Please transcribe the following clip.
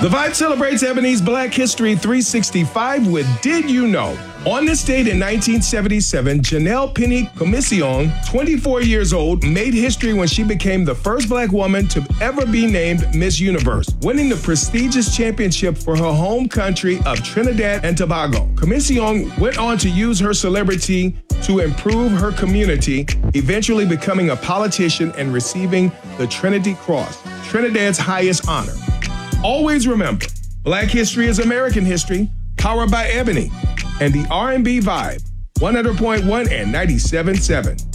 The Vibe celebrates Ebony's Black History 365 with Did You Know? On this date in 1977, Janelle Penny Commission, 24 years old, made history when she became the first Black woman to ever be named Miss Universe, winning the prestigious championship for her home country of Trinidad and Tobago. Commission went on to use her celebrity to improve her community, eventually becoming a politician and receiving the Trinity Cross, Trinidad's highest honor. Always remember, Black history is American history, powered by Ebony and the R&B Vibe, 100.1 and 97.7.